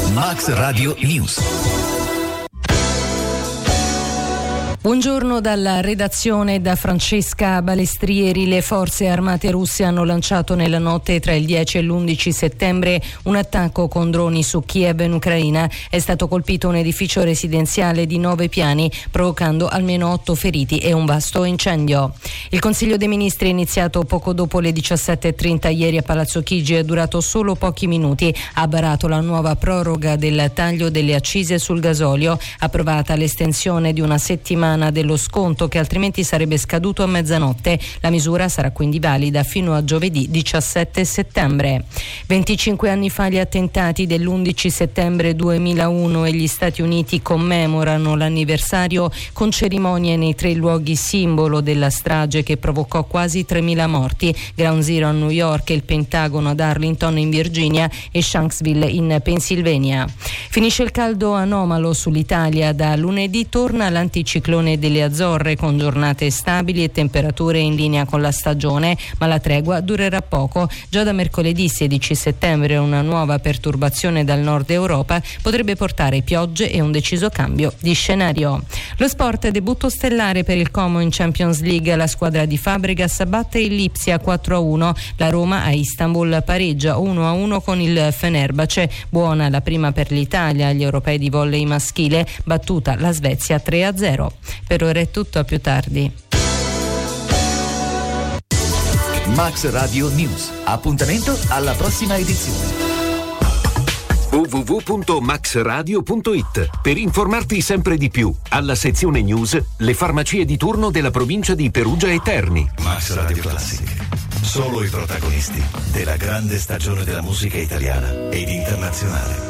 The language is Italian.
Max Radio News. Buongiorno dalla redazione, da Francesca Balestrieri. Le forze armate russe hanno lanciato nella notte tra il 10 e l'11 settembre un attacco con droni su Kiev in Ucraina. È stato colpito un edificio residenziale di 9 piani, provocando almeno 8 feriti e un vasto incendio. Il Consiglio dei Ministri è iniziato poco dopo le 17:30 ieri a Palazzo Chigi, è durato solo pochi minuti. Ha varato la nuova proroga del taglio delle accise sul gasolio, approvata l'estensione di una settimana dello sconto che altrimenti sarebbe scaduto a mezzanotte. La misura sarà quindi valida fino a giovedì 17 settembre. 25 anni fa gli attentati dell'11 settembre 2001 e gli Stati Uniti commemorano l'anniversario con cerimonie nei 3 luoghi simbolo della strage che provocò quasi 3.000 morti: Ground Zero a New York, il Pentagono ad Arlington in Virginia e Shanksville in Pennsylvania. Finisce il caldo anomalo sull'Italia. Da lunedì torna l'anticiclone delle Azzorre con giornate stabili e temperature in linea con la stagione, ma la tregua durerà poco. Già da mercoledì 16 settembre una nuova perturbazione dal nord Europa potrebbe portare piogge e un deciso cambio di scenario. Lo sport: debutto stellare per il Como in Champions League. La squadra di Fabregas batte il Lipsia 4-1. La Roma a Istanbul pareggia 1-1 con il Fenerbahce. Buona la prima per l'Italia agli europei di volley maschile, battuta la Svezia 3-0. Per ora è tutto, a più tardi. Max Radio News. Appuntamento alla prossima edizione. www.maxradio.it per informarti sempre di più. Alla sezione news, le farmacie di turno della provincia di Perugia e Terni. Max Radio Classic. Solo i protagonisti della grande stagione della musica italiana ed internazionale.